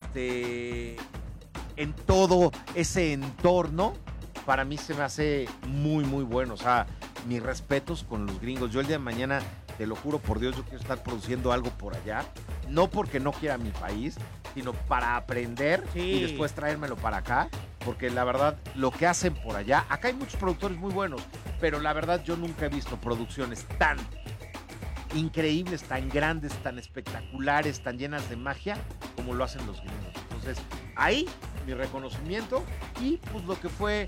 en todo ese entorno, para mí se me hace muy, muy bueno. O sea, mis respetos con los gringos. Yo el día de mañana, te lo juro por Dios, yo quiero estar produciendo algo por allá. No porque no quiera mi país, sino para aprender y después traérmelo para acá. Porque la verdad, lo que hacen por allá, acá hay muchos productores muy buenos, pero la verdad yo nunca he visto producciones tan increíbles, tan grandes, tan espectaculares, tan llenas de magia, como lo hacen los gringos. Entonces, ahí mi reconocimiento y pues lo que fue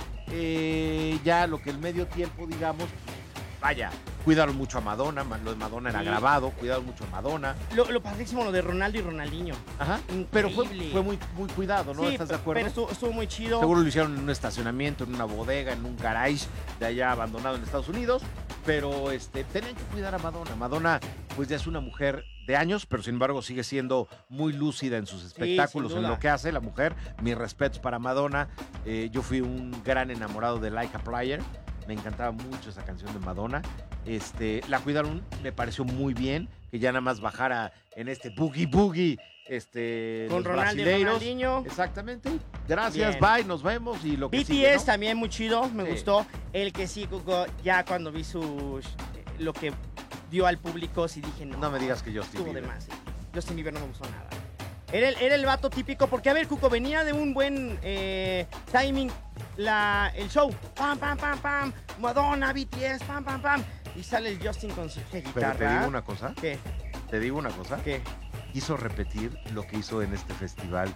ya lo que el medio tiempo, digamos, vaya, cuidaron mucho a Madonna, lo de Madonna era grabado, cuidaron mucho a Madonna. Lo padrísimo, lo de Ronaldo y Ronaldinho. Ajá, increíble. Pero fue muy, muy cuidado, ¿no? Sí, ¿Estás de acuerdo? Pero estuvo muy chido. Seguro lo hicieron en un estacionamiento, en una bodega, en un garage de allá abandonado en Estados Unidos, pero tenían que cuidar a Madonna. Madonna, pues ya es una mujer de años, pero sin embargo sigue siendo muy lúcida en sus espectáculos, en lo que hace la mujer. Mis respetos para Madonna. Yo fui un gran enamorado de Like a Prayer. Me encantaba mucho esa canción de Madonna. La cuidaron, me pareció muy bien, que ya nada más bajara en Boogie Boogie, con los Ronaldo y Ronaldinho. Exactamente. Gracias, Bien. Bye, nos vemos y lo que BTS sigue, ¿no? también muy chido, me gustó. El que sí, Cuco, ya cuando vi lo que dio al público, sí dije, no me digas que Justin estuvo Bieber. de más. Justin Bieber no me gustó nada. Era el vato típico, porque a ver, Cuco, venía de un buen timing el show. Pam, pam, pam, pam. Madonna, BTS, pam, pam, pam. Y sale el Justin con su guitarra. Pero te digo una cosa. ¿Qué? Te digo una cosa. ¿Qué? Quiso repetir lo que hizo en este festival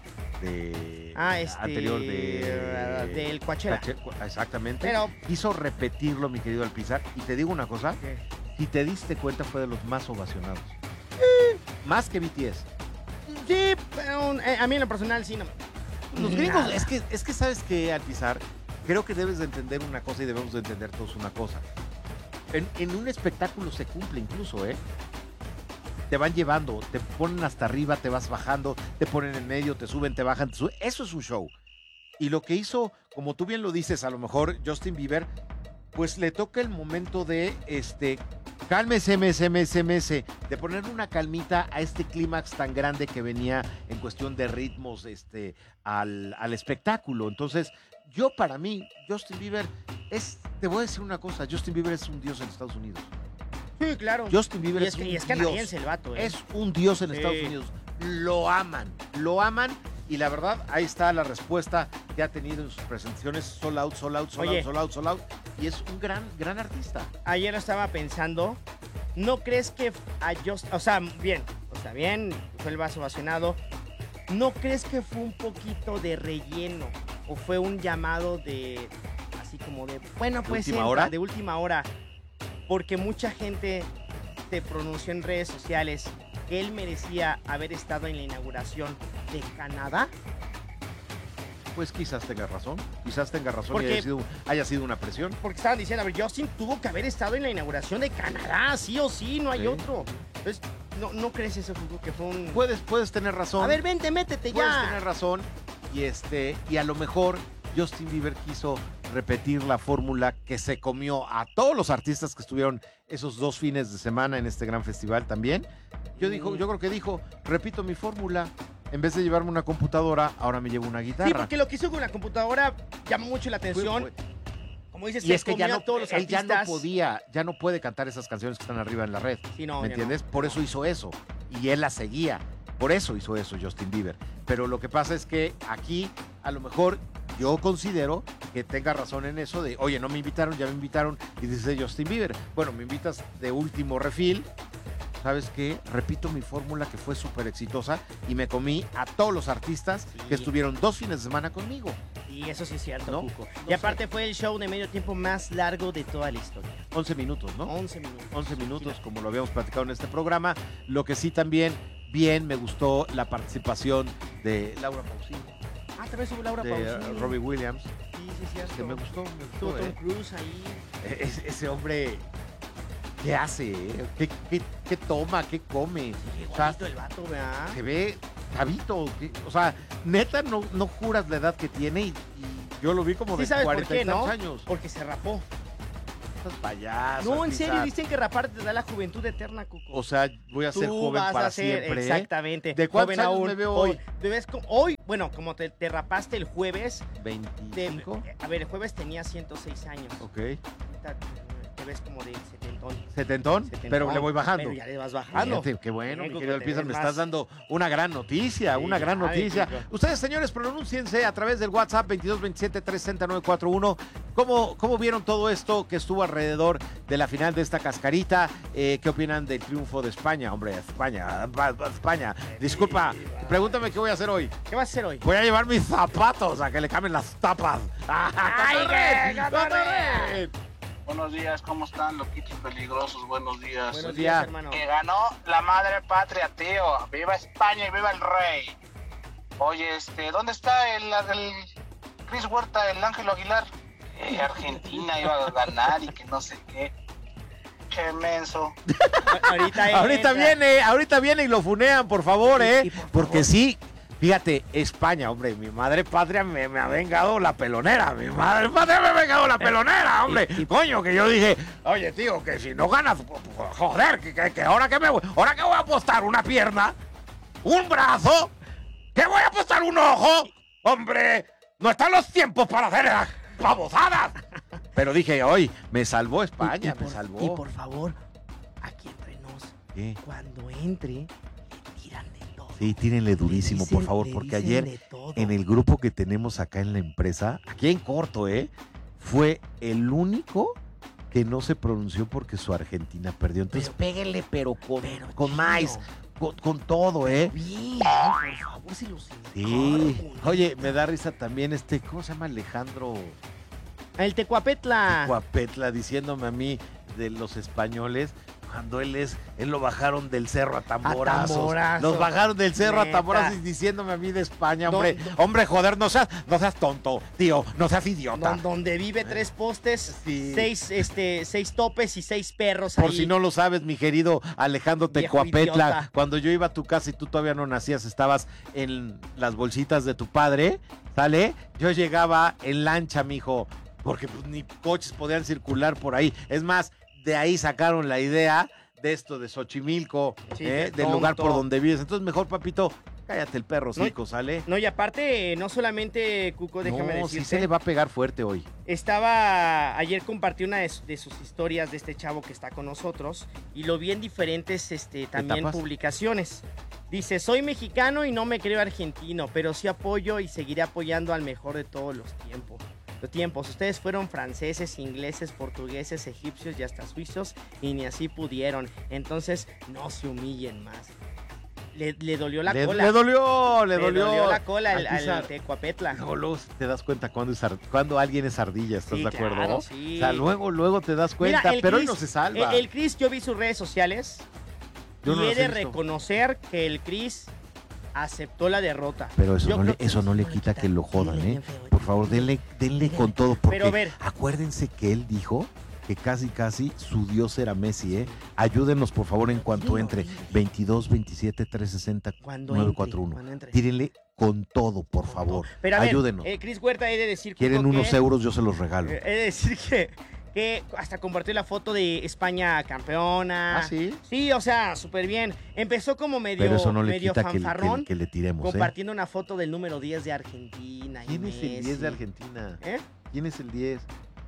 anterior del Coachella. Exactamente. Pero quiso repetirlo, mi querido Alpizar. Y te digo una cosa. ¿qué? Si te diste cuenta, fue de los más ovacionados. Más que BTS. Sí, pero a mí en lo personal sí no. Los gringos, es que sabes que, Alpizar, creo que debes de entender una cosa y debemos de entender todos una cosa. En un espectáculo se cumple incluso, Te van llevando, te ponen hasta arriba, te vas bajando, te ponen en medio, te suben, te bajan, te suben. Eso es un show. Y lo que hizo, como tú bien lo dices, a lo mejor Justin Bieber, pues le toca el momento de cálmese, de poner una calmita a este clímax tan grande que venía en cuestión de ritmos al espectáculo. Entonces, para mí, Justin Bieber te voy a decir una cosa, Justin Bieber es un dios en Estados Unidos. Sí, claro. Justin Bieber es un y es dios. canadiense el vato, Es un dios en Estados Unidos. Lo aman. Y la verdad, ahí está la respuesta que ha tenido en sus presentaciones. Sold out. Y es un gran artista. Ayer estaba pensando, ¿no crees que bien, fue el vaso ovacionado? ¿No crees que fue un poquito de relleno? ¿O fue un llamado de, así como de, bueno, pues de última hora? Porque mucha gente se pronunció en redes sociales que él merecía haber estado en la inauguración de Canadá. Pues quizás tenga razón Porque, y haya sido una presión. Porque estaban diciendo, a ver, Justin tuvo que haber estado en la inauguración de Canadá, sí o sí, no hay otro. Entonces, ¿no crees eso, Cuco, que fue un...? Puedes tener razón. A ver, vente, métete ya. Puedes tener razón y a lo mejor Justin Bieber quiso repetir la fórmula que se comió a todos los artistas que estuvieron esos 2 fines de semana en este gran festival también. Yo creo que dijo, repito mi fórmula. En vez de llevarme una computadora, ahora me llevo una guitarra. Sí, porque lo que hizo con la computadora llamó mucho la atención. Como dices, y es que ya no, todos los él artistas. ya no puede cantar esas canciones que están arriba en la red. Sí, no, ¿me entiendes? Por eso hizo eso. Y él la seguía. Por eso hizo eso Justin Bieber. Pero lo que pasa es que aquí, a lo mejor, yo considero que tenga razón en eso de, oye, no me invitaron, ya me invitaron. Y dice Justin Bieber, bueno, me invitas de último refil. ¿Sabes qué? Repito mi fórmula que fue súper exitosa y me comí a todos los artistas que estuvieron 2 fines de semana conmigo. Y eso sí es cierto, ¿no? Cuco. Y aparte fue el show de medio tiempo más largo de toda la historia. 11 minutos, ¿no? 11 minutos. 11 minutos, como lo habíamos platicado en este programa. Lo que sí también, me gustó la participación de Laura Pausini. También subió Laura de Pausini. Robbie Williams. Sí, es cierto. Me gustó. Estuvo Tom Cruise ahí. Ese hombre... ¿Qué hace? ¿Qué toma? ¿Qué come? Igualito el vato, ¿verdad? Se ve chavito. O sea, neta, no juras la edad que tiene y yo lo vi como de 40 y tantos años. Porque se rapó. estás payaso. No, en Pizarro. serio, dicen que raparte te da la juventud eterna, Cuco. O sea, voy a ser Tú joven vas para a ser, siempre. exactamente. ¿De cuántos joven años aún. me veo hoy? Te ves hoy, bueno, como te rapaste el jueves. ¿25? A ver, el jueves tenía 106 años. Ok. Ahorita te ves como de 70. ¿70? Pero le voy bajando. Pero ya le vas bajando. Fíjate, qué bueno, Bien, mi Cuco, querido te Pizarro, ves me más- estás dando una gran noticia, Sí, una gran ya, noticia. Cuco. Ustedes, señores, pronúnciense a través del WhatsApp 2227-360-941. ¿Cómo vieron todo esto que estuvo alrededor de la final de esta cascarita? ¿Qué opinan del triunfo de España? Hombre, España. Disculpa, pregúntame qué voy a hacer hoy. ¿Qué vas a hacer hoy? Voy a llevar mis zapatos a que le cambien las tapas. ¡Ay, qué ¡Cotorreen! Buenos días, ¿cómo están, loquitos peligrosos? Buenos días. Buenos días. días, hermano. Que ganó la madre patria, tío. ¡Viva España y viva el rey! Oye, ¿dónde está el Chris Huerta, el Ángel Aguilar? Argentina iba a ganar y que no sé qué. Che menso. Ahorita viene y lo funean, por favor, Y por Porque favor. sí, fíjate, España, hombre, mi madre patria me ha vengado la pelonera. Mi madre patria me ha vengado la pelonera, hombre. Coño, que yo dije, oye, tío, que si no ganas, joder, que ahora que ahora que voy a apostar una pierna, un brazo, que voy a apostar un ojo, hombre, no están los tiempos para hacer esas babosadas. Pero dije, hoy me salvó España, me salvó. Y por favor, aquí entre nos, ¿Qué? cuando entre, le tiran de todo. Sí, tírenle durísimo, Le dicen- por favor, le porque dicen ayer de todo. en el grupo que tenemos acá en la empresa, aquí en corto, fue el único que no se pronunció porque su Argentina perdió. Entonces, péguenle, pero con chido. más, con todo, Bien, por favor, se los Sí. encargo. Oye, me da risa también ¿cómo se llama? Alejandro El Tecuapetla. Guapetla diciéndome a mí de los españoles. Cuando él lo bajaron del cerro a tamborazos. tamborazos. Los bajaron del cerro Neta. a tamborazos diciéndome a mí de España, No, hombre. no. Hombre, joder, no seas tonto, tío, no seas idiota. Donde vive 3 postes, Sí. 6 topes y 6 perros Por ahí. si no lo sabes, mi querido Alejandro Viejo Tecuapetla, idiota. cuando yo iba a tu casa y tú todavía no nacías, estabas en las bolsitas de tu padre, ¿sale? Yo llegaba en lancha, mijo, porque pues, ni coches podían circular por ahí. Es más, de ahí sacaron la idea de esto de Xochimilco, Sí, del tonto. lugar por donde vives. Entonces, mejor, papito, cállate el perro, cico, ¿sale? No, y aparte, no solamente, Cuco, déjame No, sí decirte. se le va a pegar fuerte hoy. Ayer compartí una de sus historias de este chavo que está con nosotros y lo vi en diferentes también ¿Etapas? publicaciones. Dice, soy mexicano y no me creo argentino, pero sí apoyo y seguiré apoyando al mejor de todos los tiempos. Ustedes fueron franceses, ingleses, portugueses, egipcios y hasta suizos y ni así pudieron. Entonces, no se humillen más. Le dolió la cola. Le dolió Le dolió la cola Al al Pizarro. Tecuapetla. Luego te das cuenta cuando alguien es ardilla, ¿estás Sí, de acuerdo? claro, sí. O sea, luego te das Mira, cuenta, el pero hoy Chris- no se salva. El Chris, yo vi sus redes sociales Yo no y las he he de visto. reconocer que el Chris aceptó la derrota. Pero eso Yo no, creo eso no le quita que lo jodan, Dile bien feo, Por favor, denle con todo, porque Pero a ver. acuérdense que él dijo que casi su Dios era Messi, Ayúdenos, por favor, en cuanto Dilo, entre. dilo. 22, 27, 360, Cuando 941. cuando entre. Tírenle con todo, por favor. Pero a ver, Ayúdenos. el Chris Huerta he de decir Quieren Cuco, unos que, euros, yo se los regalo. he de decir que hasta compartió la foto de España campeona. ¿Sí? Sí, o sea, súper bien. Empezó como medio, Pero eso no le medio quita que fanfarrón, le tiremos, compartiendo una foto del número 10 de Argentina. y ¿Quién es el 10 de Messi. Argentina? ¿Eh? ¿Quién es el 10?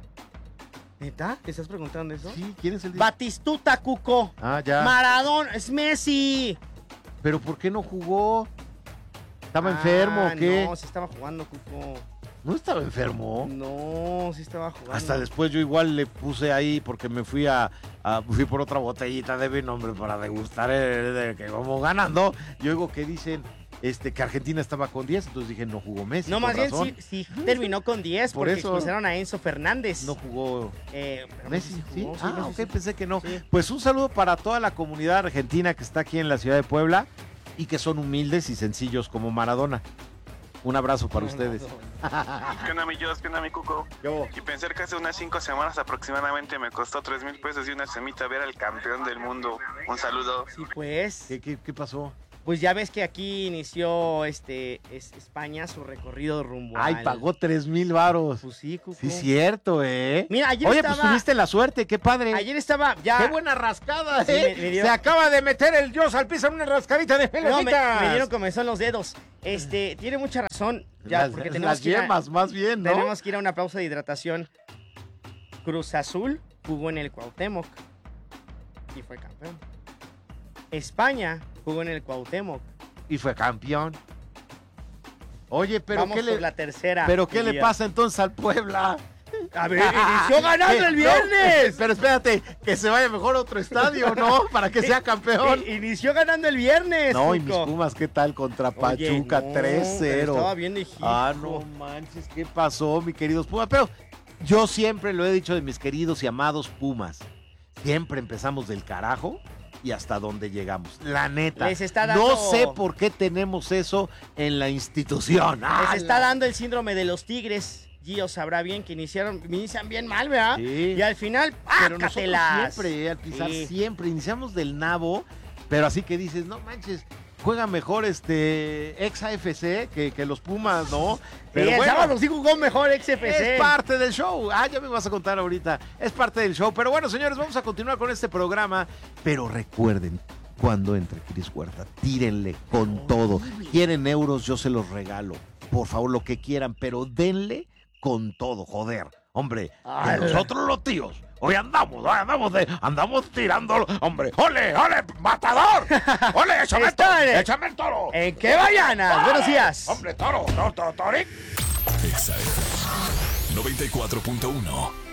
¿Neta? ¿Te estás preguntando eso? Sí, ¿quién es el 10? Batistuta, Cuco. Ah, ya. Maradona, es Messi. ¿Pero por qué no jugó? ¿Estaba enfermo o qué? No, sí estaba jugando, Cuco. ¿No estaba enfermo? No, sí estaba jugando. Hasta después yo igual le puse ahí porque me fui fui por otra botellita de vino, hombre, para degustar que vamos ganando. Yo digo que dicen que Argentina estaba con 10, entonces dije, no jugó Messi. No, con más bien razón. sí terminó con 10 Por porque eso. expulsaron a Enzo Fernández. No jugó Pero Messi, ¿sí? jugó, Ah, Messi ok, sí. pensé que no. Sí. Pues un saludo para toda la comunidad argentina que está aquí en la ciudad de Puebla y que son humildes y sencillos como Maradona. Un abrazo para ustedes. ¿Qué onda, mi Jos? ¿Qué onda, mi Cuco? Yo. Y pensar que hace unas 5 semanas aproximadamente me costó 3,000 pesos y una semita ver al campeón del mundo. Un saludo. Sí, pues. ¿Qué pasó? Pues ya ves que aquí inició España su recorrido rumbo Ay, pagó 3,000 varos. Pues sí, Cuco. Sí, cierto, Mira, ayer Oye, estaba... pues tuviste la suerte, qué padre. Ayer estaba ya... Qué buena rascada, Sí, me dio- Se acaba de meter el Dios al piso en una rascadita de No, pelotitas. me dieron comezón los dedos. Tiene mucha razón. Ya, las, porque las yemas, más bien, ¿no? tenemos que ir a una pausa de hidratación. Cruz Azul jugó en el Cuauhtémoc y fue campeón. España jugó en el Cuauhtémoc. Y fue campeón. Oye, pero Vamos ¿qué por la tercera. ¿qué le pasa entonces al Puebla? A ver, inició ganando el viernes. Pero espérate, que se vaya mejor a otro estadio, ¿no? Para que sea campeón. Inició ganando el viernes. No, y mis Cuco. Pumas, ¿qué tal? Contra Oye, Pachuca, no, 3-0. Estaba viendo, hijito. Ah, no manches, ¿qué pasó, mi queridos Pumas? Pero yo siempre lo he dicho de mis queridos y amados Pumas. Siempre empezamos del carajo y hasta donde llegamos. La neta. Les está dando- No sé por qué tenemos eso en la institución. Les está dando el síndrome de los Tigres. Gio sabrá bien que inician bien mal, ¿verdad? Sí. Y al final, Pero nosotros ¡pácatelas! siempre, al pisar, Sí. siempre iniciamos del nabo, pero así que dices, no manches, juega mejor ex AFC que los Pumas, ¿no? Pero Y el bueno, sábado sí jugó mejor XFC. es parte del show. Ya me vas a contar ahorita. Es parte del show. Pero bueno, señores, vamos a continuar con este programa. Pero recuerden, cuando entre Cris Huerta, tírenle con todo. Quieren euros, yo se los regalo. Por favor, lo que quieran, pero denle con todo, joder. Hombre, que nosotros los tíos, hoy andamos tirando, hombre. ¡Ole, ole, matador! ¡Ole, échame el toro! Está- ¡Échame el toro! ¿En qué mañana? Buenos días. ¡Hombre, toro! ¡Toric! Exa FM 94.1